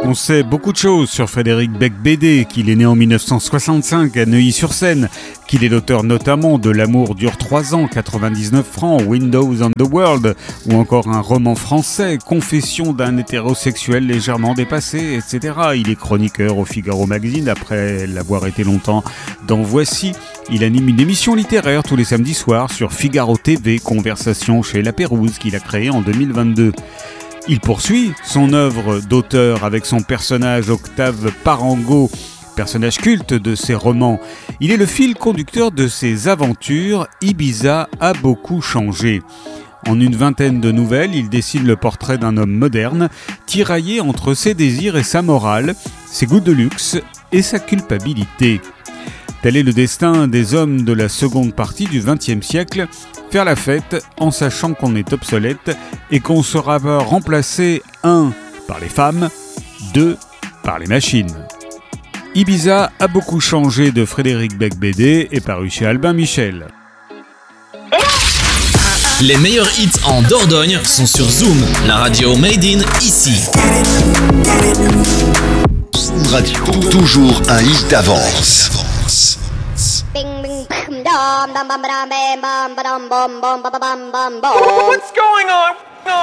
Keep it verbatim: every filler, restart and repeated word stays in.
On sait beaucoup de choses sur Frédéric Beigbeder, qu'il est né en dix-neuf cent soixante-cinq à Neuilly-sur-Seine, qu'il est l'auteur notamment de L'amour dure trois ans, quatre-vingt-dix-neuf francs, Windows on the World, ou encore un roman français, Confession d'un hétérosexuel légèrement dépassé, et cetera. Il est chroniqueur au Figaro Magazine, après l'avoir été longtemps dans Voici. Il anime une émission littéraire tous les samedis soirs sur Figaro T V, Conversation chez La Pérouse, qu'il a créée en deux mille vingt-deux. Il poursuit son œuvre d'auteur avec son personnage Octave Parango, personnage culte de ses romans. Il est le fil conducteur de ses aventures. Ibiza a beaucoup changé. En une vingtaine de nouvelles, il dessine le portrait d'un homme moderne, tiraillé entre ses désirs et sa morale, ses goûts de luxe et sa culpabilité. Tel est le destin des hommes de la seconde partie du vingtième siècle, faire la fête en sachant qu'on est obsolète et qu'on sera remplacé, un, par les femmes, deux, par les machines. Ibiza a beaucoup changé de Frédéric Beigbeder est paru chez Albin Michel. Les meilleurs hits en Dordogne sont sur Zoom, la radio made in ici. Zoom Radio, toujours un hit d'avance. What's going on?